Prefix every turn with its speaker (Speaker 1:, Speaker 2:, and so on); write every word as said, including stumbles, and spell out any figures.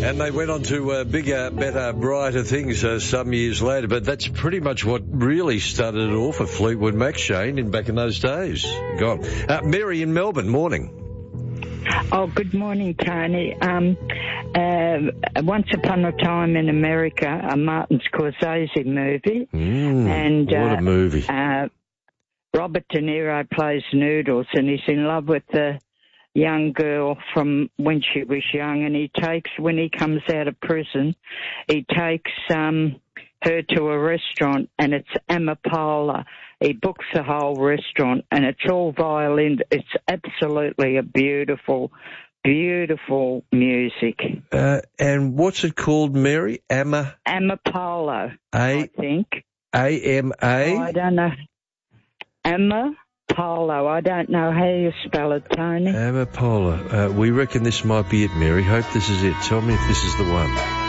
Speaker 1: And they went on to uh, bigger, better, brighter things uh, some years later. But that's pretty much what really started it all for Fleetwood Mac, Shane, in back in those days. Gone. Uh, Mary in Melbourne, morning.
Speaker 2: Oh, good morning, Tony. Um, uh, Once Upon a Time in America, a Martin Scorsese movie.
Speaker 1: Mm,
Speaker 2: and
Speaker 1: what
Speaker 2: uh,
Speaker 1: a movie.
Speaker 2: Uh, Robert De Niro plays Noodles, and he's in love with the young girl from when she was young, and he takes, when he comes out of prison, he takes um, her to a restaurant, and it's Amapola. He books the whole restaurant, and it's all violin. It's absolutely a beautiful, beautiful music.
Speaker 1: Uh, and what's it called, Mary? Ama?
Speaker 2: Amapola,
Speaker 1: A-
Speaker 2: I think.
Speaker 1: A M A?
Speaker 2: Oh, I don't know. Amapola. I don't know how you spell it, Tony.
Speaker 1: Amapola. Uh, we reckon this might be it, Mary. Hope this is it. Tell me if this is the one.